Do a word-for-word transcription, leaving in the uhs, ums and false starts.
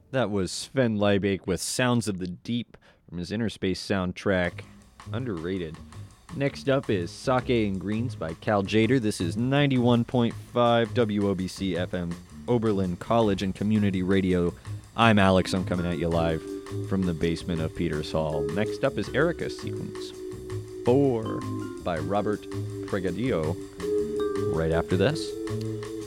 That was Sven Liebig with Sounds of the Deep from his Inner Space soundtrack. Underrated. Next up is Sake and Greens by Cal Jader. This is ninety-one point five W O B C F M, Oberlin College and Community Radio. I'm Alex. I'm coming at you live from the basement of Peters Hall. Next up is Erica Sequence four by Robert Pregadillo. Right after this.